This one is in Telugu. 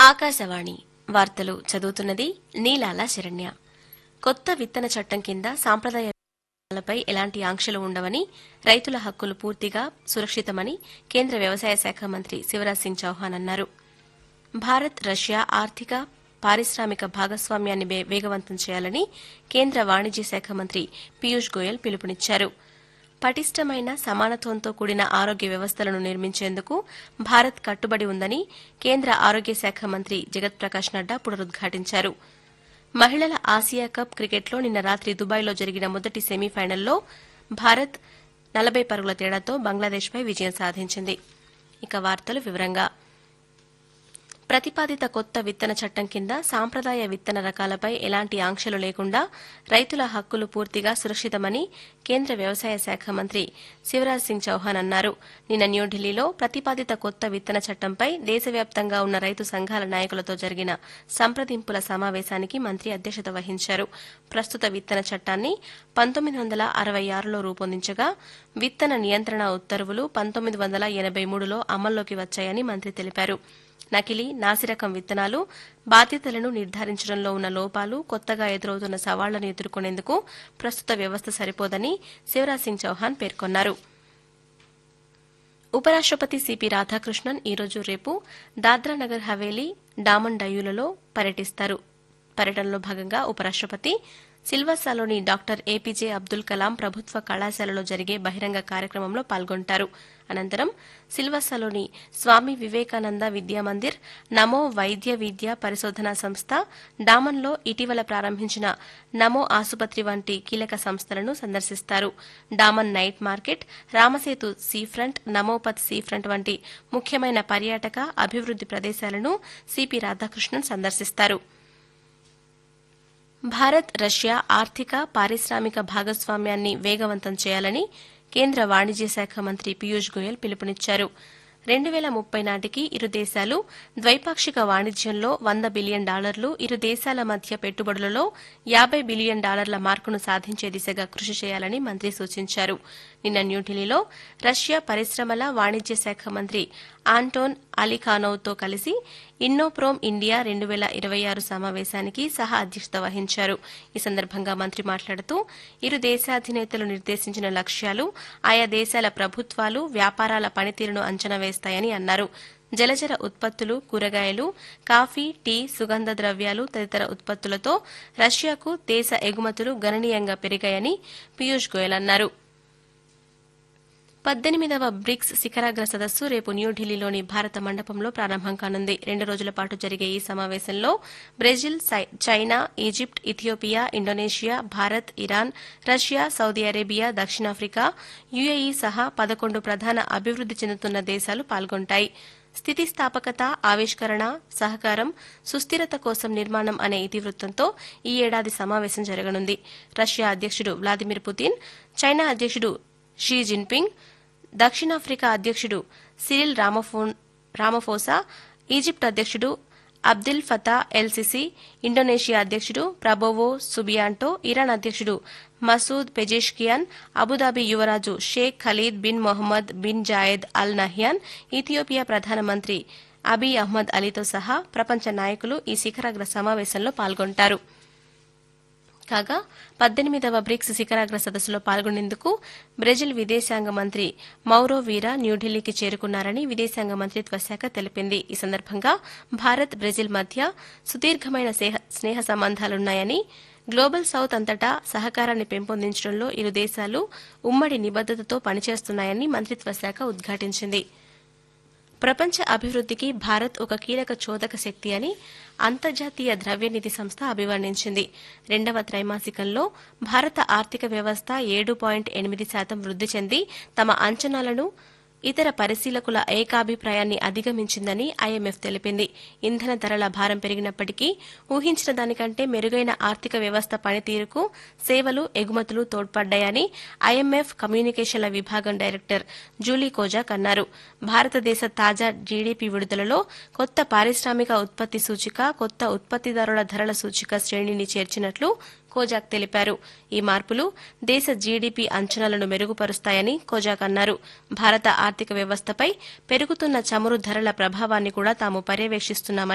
ఆకాశవాణి వార్తలు చదువుతున్నది నీలాల శరణ్య. కొత్త విత్తన చట్టం కింద సాంప్రదాయ విత్తనాలపై ఎలాంటి ఆంక్షలు ఉండవని, రైతుల హక్కులు పూర్తిగా సురక్షితమని కేంద్ర వ్యవసాయ శాఖ మంత్రి శివరాజ్ సింగ్ చౌహాన్ అన్నారు. భారత్ రష్యా ఆర్థిక, పారిశ్రామిక భాగస్వామ్యాన్ని వేగవంతం చేయాలని కేంద్ర వాణిజ్య శాఖ మంత్రి పీయూష్ గోయల్ పిలుపునిచ్చారు. పటిష్టమైన, సమానత్వంతో కూడిన ఆరోగ్య వ్యవస్థలను నిర్మించేందుకు భారత్ కట్టుబడి ఉందని కేంద్ర ఆరోగ్య శాఖ మంత్రి జగత్ ప్రకాష్ నడ్డా పునరుద్ఘాటించారు. మహిళల ఆసియా కప్ క్రికెట్లో నిన్న రాత్రి దుబాయ్లో జరిగిన మొదటి సెమీఫైనల్లో భారత్ 40 పరుగుల తేడాతో బంగ్లాదేశ్పై విజయం సాధించింది. ఇక వార్తలు వివరంగా. ప్రతిపాదిత కొత్త విత్తన చట్టం కింద సాంప్రదాయ విత్తన రకాలపై ఎలాంటి ఆంక్షలు లేకుండా రైతుల హక్కులు పూర్తిగా సురక్షితమని కేంద్ర వ్యవసాయ శాఖ మంత్రి శివరాజ్ సింగ్ చౌహాన్ అన్నారు. నిన్న న్యూఢిల్లీలో ప్రతిపాదిత కొత్త విత్తన చట్టంపై దేశవ్యాప్తంగా ఉన్న రైతు సంఘాల నాయకులతో జరిగిన సంప్రదింపుల సమావేశానికి మంత్రి అధ్యక్షత వహించారు. ప్రస్తుత విత్తన చట్టాన్ని 1966లో రూపొందించగా విత్తన నియంత్రణ ఉత్తర్వులు 1983లో అమల్లోకి వచ్చాయని మంత్రి తెలిపారు. నకిలీ, నాసిరకం విత్తనాలు, బాధ్యతలను నిర్ధారించడంలో ఉన్న లోపాలు, కొత్తగా ఎదురవుతున్న సవాళ్లను ఎదుర్కొనేందుకు ప్రస్తుత వ్యవస్థ సరిపోదని శివరాజ్ సింగ్ చౌహాన్ పేర్కొన్నారు. ఉపరాష్టపతి సిపి రాధాకృష్ణన్ ఈరోజు రేపు దాద్రా నగర్ హవేలీ, డామన్ డయ్యూలలో పర్యటిస్తారు. పర్యటనలో భాగంగా ఉపరాష్టపతి సిల్వాసాలోని డాక్టర్ ఏపీజే అబ్దుల్ కలాం ప్రభుత్వ కళాశాలలో జరిగే బహిరంగ కార్యక్రమంలో పాల్గొంటారు. అనంతరం సిల్వాసాలోని స్వామి వివేకానంద విద్యామందిర్, నమో వైద్య విద్యా పరిశోధనా సంస్థ, డామన్లో ఇటీవల ప్రారంభించిన నమో ఆసుపత్రి వంటి కీలక సంస్థలను సందర్శిస్తారు. Daman night market, Ram Setu see front, Namopath see front వంటి ముఖ్యమైన పర్యాటక, అభివృద్ది ప్రదేశాలను సిపి రాధాకృష్ణన్ సందర్శిస్తారు. భారత్ రష్యా ఆర్థిక, పారిశ్రామిక భాగస్వామ్యాన్ని వేగవంతం చేయాలని కేంద్ర వాణిజ్య శాఖ మంత్రి పీయూష్ గోయల్ పిలుపునిచ్చారు. 2030 నాటికి ఇరు దేశాలు ద్వైపాక్షిక వాణిజ్యంలో $100 బిలియన్, ఇరు దేశాల మధ్య పెట్టుబడులలో $50 బిలియన్ మార్కును సాధించే దిశగా కృషి చేయాలని మంత్రి సూచించారు. నిన్న న్యూఢిల్లీలో రష్యా పరిశ్రమల, వాణిజ్య శాఖ మంత్రి ఆంటోన్ అలీఖానోవ్తో కలిసి ఇన్నోప్రోమ్ ఇండియా 2026 సమావేశానికి సహా అధ్యక్షత వహించారు. ఈ సందర్భంగా మంత్రి మాట్లాడుతూ ఇరు దేశాధినేతలు నిర్దేశించిన లక్ష్యాలు ఆయా దేశాల ప్రభుత్వాలు, వ్యాపారాల పనితీరును అంచనా వేస్తాయని అన్నారు. జలచర ఉత్పత్తులు, కూరగాయలు, కాఫీ, టీ, సుగంధ ద్రవ్యాలు తదితర ఉత్పత్తులతో రష్యాకు దేశ ఎగుమతులు గణనీయంగా పెరిగాయని పీయూష్ గోయల్ అన్నారు. 18వ బ్రిక్స్ శిఖరాగ్ర సదస్సు రేపు న్యూఢిల్లీలోని భారత మండపంలో ప్రారంభం కానుంది. 2 రోజుల పాటు జరిగే ఈ సమావేశంలో Brazil, China, Egypt, Ethiopia, Indonesia, Bharat, Iran, Russia, Saudi Arabia, దక్షిణాఫ్రికా, యుఏఈ సహా 11 ప్రధాన అభివృద్ది చెందుతున్న దేశాలు పాల్గొంటాయి. స్థితిస్థాపకత, ఆవిష్కరణ, సహకారం, సుస్థిరత కోసం నిర్మాణం అనే ఇతివృత్తంతో ఈ ఏడాది సమావేశం జరగనుంది. రష్యా అధ్యక్షుడు వ్లాదిమిర్ పుతిన్, చైనా అధ్యక్షుడు షీ జిన్పింగ్, దక్షిణాఫ్రికా అధ్యక్షుడు సిరిల్ రామఫోసా, ఈజిప్ట్ అధ్యక్షుడు Abdel Fatah L CC, Indonesia అధ్యక్షుడు ప్రబోవో సుబియాంటో, ఇరాన్ అధ్యక్షుడు మసూద్ పెజెష్కియాన్, అబుదాబి యువరాజు Sheikh Khalid bin Mohammed bin Zayed Al Nahyan, Ethiopia ప్రధానమంత్రి అబీ అహ్మద్ అలీతో సహా ప్రపంచ నాయకులు ఈ శిఖరాగ్ర సమావేశంలో పాల్గొంటారు. కాగా 18వ బ్రిక్స్ శిఖరాగ్ర సదస్సులో పాల్గొనేందుకు బ్రెజిల్ విదేశాంగ మంత్రి మౌరో వీరా న్యూఢిల్లీకి చేరుకున్నారని విదేశాంగ మంత్రిత్వ శాఖ తెలిపింది. ఈ సందర్భంగా భారత్, బ్రెజిల్ మధ్య సుదీర్ఘమైన స్నేహ సంబంధాలున్నాయని, గ్లోబల్ సౌత్ అంతటా సహకారాన్ని పెంపొందించడంలో ఇరు దేశాలు ఉమ్మడి నిబద్దతతో పనిచేస్తున్నాయని మంత్రిత్వ శాఖ ఉద్ఘాటించింది. ప్రపంచ అభివృద్దికి భారత్ ఒక కీలక చోదక శక్తి అని అంతర్జాతీయ ద్రవ్యనిధి సంస్థ అభివర్ణించింది. 2వ త్రైమాసికంలో భారత ఆర్థిక వ్యవస్థ 7.8% వృద్ది చెంది తమ అంచనాలను, ఇతర పరిశీలకుల ఏకాభిప్రాయాన్ని అధిగమించిందని ఐఎంఎఫ్ తెలిపింది. ఇంధన ధరల భారం పెరిగినప్పటికీ ఊహించిన దానికంటే మెరుగైన ఆర్థిక వ్యవస్థ పనితీరుకు సేవలు, ఎగుమతులు తోడ్పడ్డాయని ఐఎంఎఫ్ కమ్యూనికేషన్ల విభాగం డైరెక్టర్ జూలీ కోజాక్ అన్నారు. భారతదేశ తాజా జీడీపీ విడుదలలో కొత్త పారిశ్రామిక ఉత్పత్తి సూచిక, కొత్త ఉత్పత్తిదారుల ధరల సూచిక శ్రేణిని చేర్చినట్లు కోజాక్ తెలిపారు. ఈ మార్పులు దేశ జీడీపీ అంచనాలను మెరుగుపరుస్తాయని కోజాక్ అన్నారు. భారత ఆర్థిక వ్యవస్థపై పెరుగుతున్న చమురు ధరల ప్రభావాన్ని కూడా తాము పర్యవేక్షిస్తున్నామని